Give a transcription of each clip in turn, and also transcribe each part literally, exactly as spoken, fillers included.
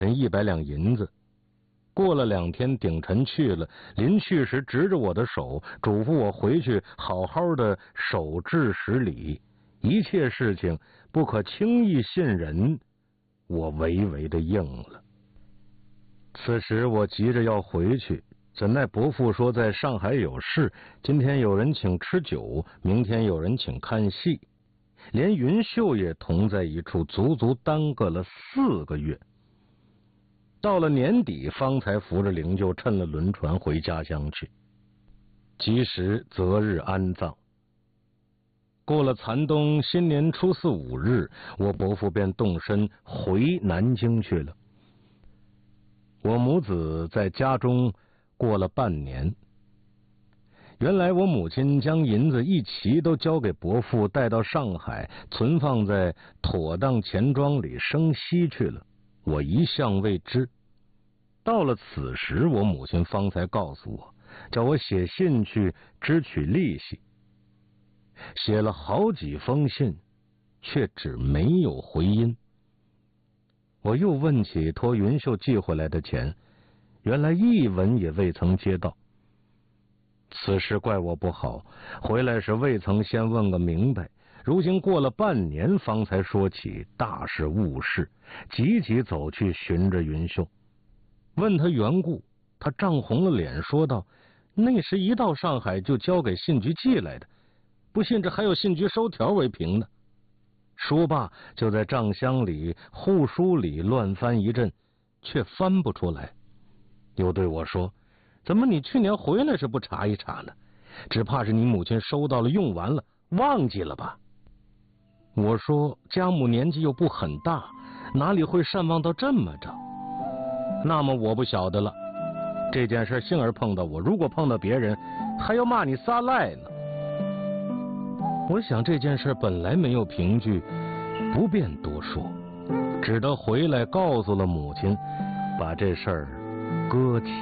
人一百两银子。过了两天，鼎臣去了，临去时执着我的手，嘱咐我回去好好的守制十里，一切事情不可轻易信人。我唯唯的应了。此时我急着要回去，怎奈伯父说在上海有事，今天有人请吃酒，明天有人请看戏，连云秀也同在一处，足足耽搁了四个月。到了年底，方才扶着灵柩，趁了轮船回家乡去。及时择日安葬。过了残冬，新年初四五日，我伯父便动身回南京去了。我母子在家中过了半年。原来我母亲将银子一齐都交给伯父，带到上海，存放在妥当钱庄里生息去了。我一向未知，到了此时，我母亲方才告诉我，叫我写信去支取利息。写了好几封信，却只没有回音。我又问起托云秀寄回来的钱，原来一文也未曾接到。此时怪我不好，回来时未曾先问个明白，如今过了半年方才说起，大是误事，急急走去寻着云秀，问他缘故，他涨红了脸说道：那时一到上海就交给信局寄来的，不信这还有信局收条为凭呢。说罢就在账箱里户书里乱翻一阵，却翻不出来，又对我说：怎么你去年回来时不查一查呢？只怕是你母亲收到了用完了，忘记了吧。我说家母年纪又不很大，哪里会善忘到这么着？那么我不晓得了，这件事幸而碰到我，如果碰到别人，还要骂你撒赖呢。我想这件事本来没有凭据，不便多说，只得回来告诉了母亲，把这事儿搁起。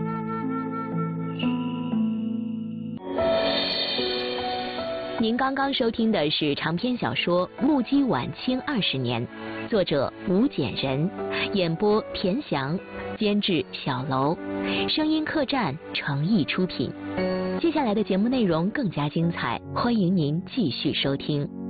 您刚刚收听的是长篇小说《目击晚清二十年》，作者吴简人，演播田翔，监制小楼，声音客栈诚意出品。接下来的节目内容更加精彩，欢迎您继续收听。